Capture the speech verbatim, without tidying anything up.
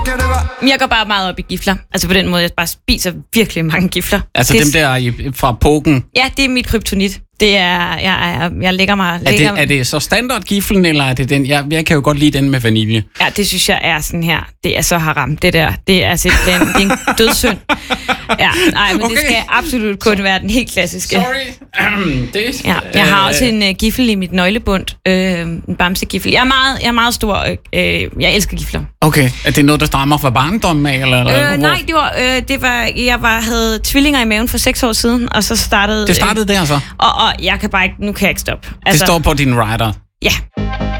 Jeg går bare meget op i gifler. Altså på den måde, jeg bare spiser virkelig mange gifler. Altså det, dem der i, fra poken? Ja, det er mit kryptonit. Det er, jeg, jeg, jeg lægger mig... Er lægger, det, er det så standardgiflen, eller er det den? Jeg, jeg kan jo godt lide den med vanilje. Ja, det synes jeg er sådan her. Det er så haram, det der. Det er simpelthen det er en dødssynd. Ja, nej, men okay. Det skal absolut kun være den helt klassiske. Sorry. det, ja, jeg har også en uh, giffel i mit nøglebund. Uh, en bamsegiffel. Jeg er meget, jeg er meget stor. Uh, jeg elsker gifler. Okay. Er det noget, der stammer fra barndommen af? Eller, eller, uh, nej, det var, uh, det var, jeg var, havde tvillinger i maven for seks år siden, og så startede... Det startede uh, der så? Og, og jeg kan bare ikke... Nu kan jeg ikke stoppe. Altså, det står på din rider? Ja,